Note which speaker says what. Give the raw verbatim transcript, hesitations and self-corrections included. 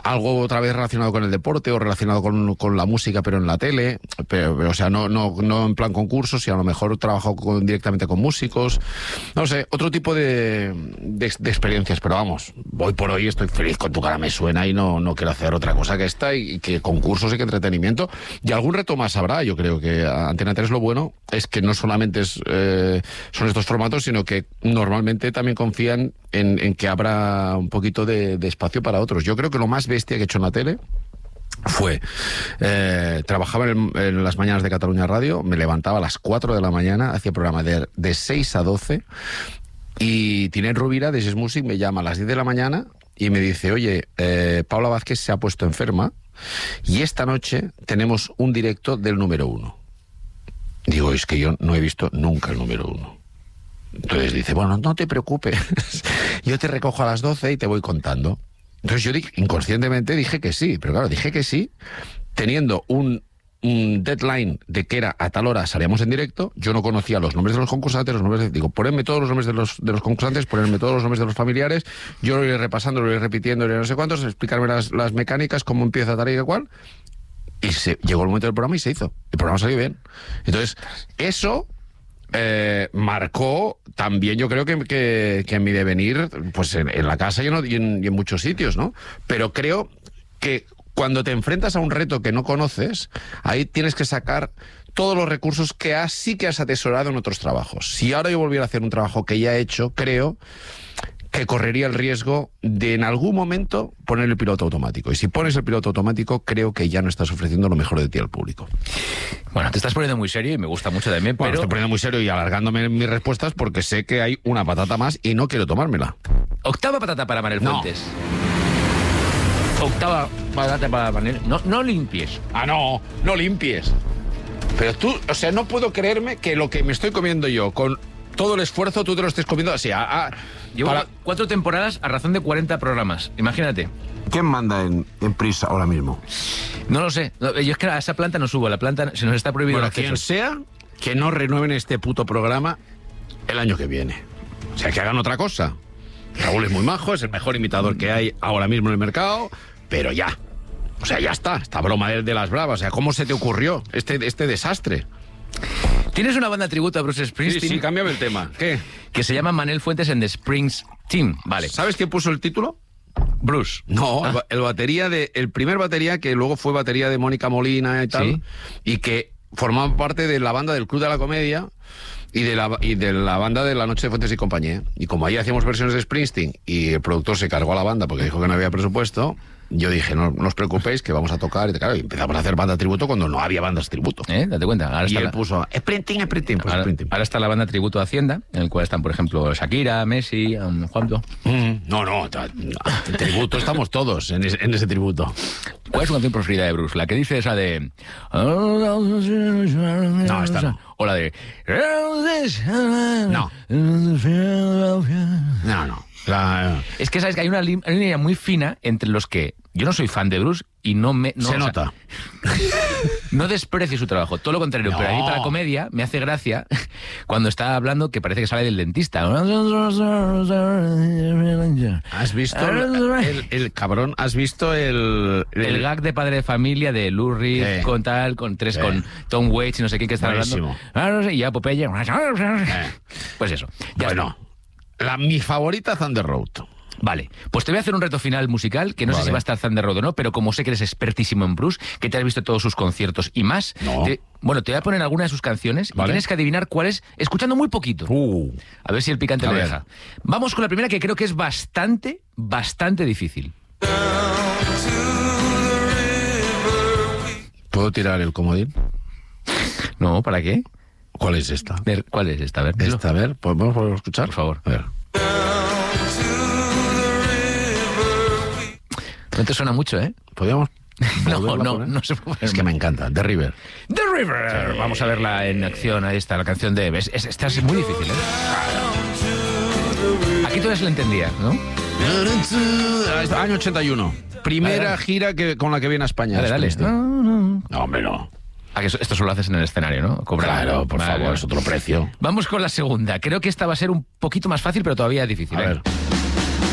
Speaker 1: algo otra vez relacionado con el deporte o relacionado con, con la música, pero en la tele, pero, o sea, no, no, no en plan concursos, sino a lo mejor trabajo con, directamente con músicos, no sé, otro tipo de, de, de experiencias, pero vamos, hoy por hoy estoy feliz con Tu cara me suena y no, no quiero hacer otra cosa que esta, y, y que concursos y que entretenimiento, y algún reto más habrá. Yo creo que Antena tres lo bueno es que no solamente es, eh, son estos formatos, sino que normalmente también confían en, en que habrá un poquito de, de espacio para otros. Yo creo que lo más bestia que he hecho en la tele fue, eh, trabajaba en, en las mañanas de Cataluña Radio, me levantaba a las cuatro de la mañana, hacía programa de, de seis a doce, y Tinén Rovira de Ses Music me llama a las diez de la mañana y me dice, oye, eh, Paula Vázquez se ha puesto enferma y esta noche tenemos un directo del número uno. Digo, es que yo no he visto nunca el número uno. Entonces dice, bueno, no te preocupes, yo te recojo a las doce y te voy contando. Entonces yo dije, inconscientemente dije que sí, pero claro, dije que sí, teniendo un, un deadline de que era a tal hora salíamos en directo. Yo no conocía los nombres de los concursantes, los nombres de, digo, ponedme todos los nombres de los, de los concursantes, ponedme todos los nombres de los familiares, yo lo iré repasando, lo iré repitiendo, lo iré no sé cuántos, explicarme las, las mecánicas, cómo empieza tal y cual, y se, llegó el momento del programa y se hizo. El programa salió bien. Entonces, eso... Eh, marcó también, yo creo que, que, que en mi devenir, pues en, en la casa y en, y, en, y en muchos sitios, ¿no? Pero creo que cuando te enfrentas a un reto que no conoces, ahí tienes que sacar todos los recursos que has, sí que has atesorado en otros trabajos. Si ahora yo volviera a hacer un trabajo que ya he hecho, creo que correría el riesgo de en algún momento poner el piloto automático. Y si pones el piloto automático, creo que ya no estás ofreciendo lo mejor de ti al público.
Speaker 2: Bueno, te estás poniendo muy serio y me gusta mucho también,
Speaker 1: bueno,
Speaker 2: pero...
Speaker 1: estoy poniendo muy serio y alargándome mis respuestas porque sé que hay una patata más y no quiero tomármela.
Speaker 2: Octava patata para Manel
Speaker 1: No.
Speaker 2: Fuentes. Octava patata para Manel. No, no limpies.
Speaker 1: Ah, no, no limpies. Pero tú, o sea, no puedo creerme que lo que me estoy comiendo yo con todo el esfuerzo tú te lo estés comiendo así. A, a,
Speaker 2: Llevo
Speaker 1: para...
Speaker 2: cuatro temporadas a razón de cuarenta programas. Imagínate.
Speaker 3: ¿Quién manda en, en Prisa ahora mismo?
Speaker 2: No lo sé. No, yo es que a esa planta no subo. A la planta se nos está prohibido
Speaker 1: Bueno,
Speaker 2: el acceso.
Speaker 1: quien sea, que no renueven este puto programa el año que viene. O sea, que hagan otra cosa. Raúl es muy majo, es el mejor imitador que hay ahora mismo en el mercado, pero ya. O sea, ya está. Esta broma de, de las bravas. O sea, ¿cómo se te ocurrió este, este desastre?
Speaker 2: Tienes una banda tributo a Bruce Springsteen.
Speaker 1: Sí, sí, cámbiame el tema. ¿Qué?
Speaker 2: Que se llama Manel Fuentes and the Springs Team. Vale.
Speaker 1: ¿Sabes quién puso el título?
Speaker 2: Bruce.
Speaker 1: No,
Speaker 2: Ah.
Speaker 1: el, ba- el batería de... El primer batería, que luego fue batería de Mónica Molina y tal,
Speaker 2: Sí.
Speaker 1: y que formaba parte de la banda del Club de la Comedia y de la, y de la banda de La Noche de Fuentes y Compañía. Y como ahí hacíamos versiones de Springsteen y el productor se cargó a la banda porque dijo que no había presupuesto, yo dije, no, no os preocupéis que vamos a tocar. Y claro, y empezamos a hacer banda tributo cuando no había bandas tributo.
Speaker 2: ¿Eh? Date cuenta. Ahora
Speaker 1: Y
Speaker 2: está
Speaker 1: él
Speaker 2: la...
Speaker 1: puso, Sprinting, Sprinting, pues
Speaker 2: Ahora,
Speaker 1: Sprinting.
Speaker 2: ahora está la banda tributo a Hacienda, en el cual están, por ejemplo, Shakira, Messi, um, Juanito.
Speaker 1: Mm, no, no, ta- no, en tributo estamos todos en ese, en ese tributo.
Speaker 2: ¿Cuál es su canción preferida de Bruce? La que dice esa de...
Speaker 1: No, esta no.
Speaker 2: O la de...
Speaker 1: No. No, no. La-
Speaker 2: Es que, ¿sabes? Que hay una, li- hay una línea muy fina entre los que... Yo no soy fan de Bruce y no me... No,
Speaker 1: se
Speaker 2: o sea,
Speaker 1: nota.
Speaker 2: no desprecio su trabajo, todo lo contrario.
Speaker 1: No.
Speaker 2: Pero a mí para la comedia me hace gracia cuando está hablando que parece que sale del dentista.
Speaker 1: ¿Has visto el, el- el cabrón? ¿Has visto el...
Speaker 2: El gag de Padre de Familia de Lou Reed
Speaker 1: Sí.
Speaker 2: con tal, con tres,
Speaker 1: Sí.
Speaker 2: con Tom Waits y no sé qué que están
Speaker 1: Buenísimo.
Speaker 2: hablando. Y ya Popeye. Pues eso. Ya
Speaker 1: Bueno,
Speaker 2: está.
Speaker 1: la, mi favorita, Thunder Road.
Speaker 2: Vale, pues te voy a hacer un reto final musical, que no sé
Speaker 1: Vale.
Speaker 2: si va a estar Thunder Road o no, pero como sé que eres expertísimo en Bruce, que te has visto todos sus conciertos y más,
Speaker 1: No.
Speaker 2: te- bueno, te voy a poner alguna de sus canciones y
Speaker 1: Vale.
Speaker 2: tienes que adivinar cuál es, escuchando muy poquito.
Speaker 1: Uh.
Speaker 2: A ver si el picante
Speaker 1: A
Speaker 2: me
Speaker 1: ver.
Speaker 2: deja. Vamos con la primera, que creo que es bastante, bastante difícil.
Speaker 1: ¿Puedo tirar el comodín?
Speaker 2: No, ¿para qué?
Speaker 1: ¿Cuál es esta?
Speaker 2: Ver, ¿cuál es esta? A ver, dilo.
Speaker 1: Esta, a ver, ¿podemos volver a escuchar?
Speaker 2: Por favor.
Speaker 1: A ver.
Speaker 2: No te suena mucho, ¿eh?
Speaker 1: ¿Podríamos
Speaker 2: No,
Speaker 1: volverla a
Speaker 2: no,
Speaker 1: poner?
Speaker 2: no se puede.
Speaker 1: Es que me encanta, The River.
Speaker 2: The River. Vamos a verla en acción. Ahí está, la canción de... Es, es- esta es muy difícil, ¿eh? Aquí tú ya se la entendías, ¿no?
Speaker 1: Año ochenta y uno. Primera
Speaker 2: Dale, dale.
Speaker 1: gira que, con la que viene a España.
Speaker 2: Dale, dale.
Speaker 1: Springsteen.
Speaker 2: No, no.
Speaker 1: No, hombre, no.
Speaker 2: Ah, que eso- esto solo lo haces en el escenario, ¿no? Cobrar.
Speaker 1: Claro, por
Speaker 2: Vale,
Speaker 1: favor,
Speaker 2: vale.
Speaker 1: es otro precio.
Speaker 2: Vamos con la segunda. Creo que esta va a ser un poquito más fácil, pero todavía difícil.
Speaker 1: A
Speaker 2: ¿eh?
Speaker 1: ver.